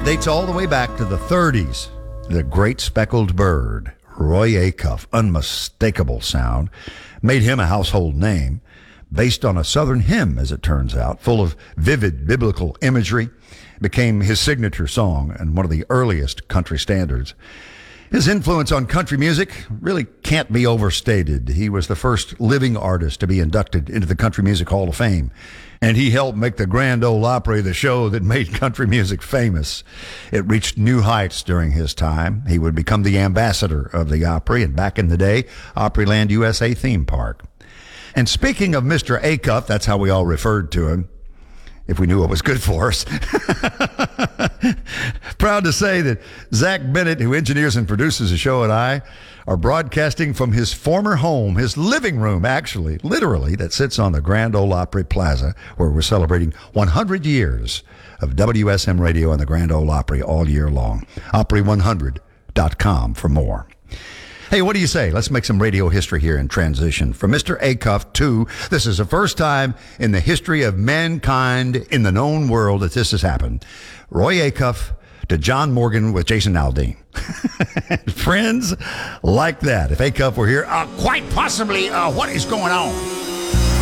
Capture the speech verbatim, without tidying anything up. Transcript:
Dates all the way back to the thirties. The Great Speckled Bird, Roy Acuff, unmistakable sound, made him a household name, based on a Southern hymn, as it turns out, full of vivid biblical imagery, became his signature song and one of the earliest country standards. His influence on country music really can't be overstated. He was the first living artist to be inducted into the Country Music Hall of Fame, and he helped make the Grand Ole Opry the show that made country music famous. It reached new heights during his time. He would become the ambassador of the Opry, and back in the day, Opryland U S A theme park. And speaking of Mister Acuff, that's how we all referred to him, if we knew what was good for us. Proud to say that Zach Bennett, who engineers and produces the show, and I are broadcasting from his former home, his living room, actually, literally, that sits on the Grand Ole Opry Plaza, where we're celebrating one hundred years of W S M Radio and the Grand Ole Opry all year long. Opry one hundred dot com for more. Hey, what do you say? Let's make some radio history here in transition. From Mister Acuff to, this is the first time in the history of mankind in the known world that this has happened. Roy Acuff to John Morgan with Jason Aldean. Friends like that. If Acuff were here, uh, quite possibly, uh, what is going on?